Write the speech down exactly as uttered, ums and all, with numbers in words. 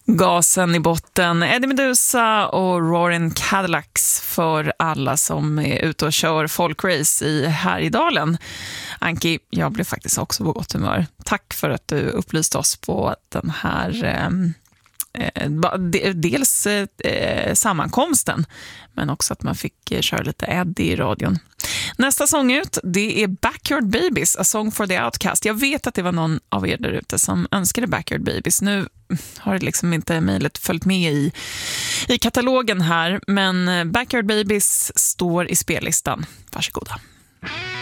Gasen i botten, Eddie Meduza och Roaring Cadillacs för alla som är ute och kör folkrace i Härjedalen. Anki, jag blev faktiskt också på gott humör. Tack för att du upplyste oss på den här eh, dels eh, sammankomsten, men också att man fick eh, köra lite Eddie i radion. Nästa sång ut, det är Backyard Babies, A Song for the Outcast. Jag vet att det var någon av er där ute som önskade Backyard Babies. Nu har det liksom inte mejlet följt med i, i katalogen här, men Backyard Babies står i spellistan. Varsågoda.